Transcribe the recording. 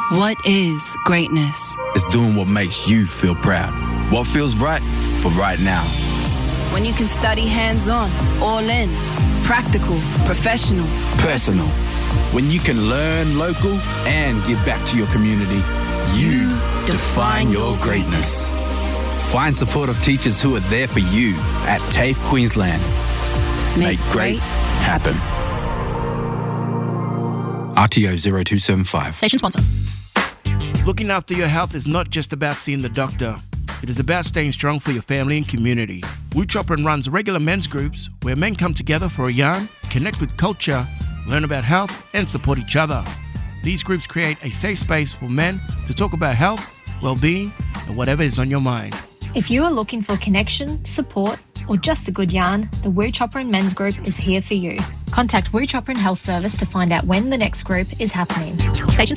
What is greatness? It's doing what makes you feel proud. What feels right for right now. When you can study hands-on, all in, practical, professional, personal. When you can learn local and give back to your community, you define your greatness. Find supportive teachers who are there for you at TAFE Queensland. Make great happen. RTO 0275. Station sponsor. Looking after your health is not just about seeing the doctor. It is about staying strong for your family and community. Wu Chopran runs regular men's groups where men come together for a yarn, connect with culture, learn about health and support each other. These groups create a safe space for men to talk about health, well-being and whatever is on your mind. If you are looking for connection, support or just a good yarn, the Wu Chopran Men's Group is here for you. Contact Wu Chopran Health Service to find out when the next group is happening. Station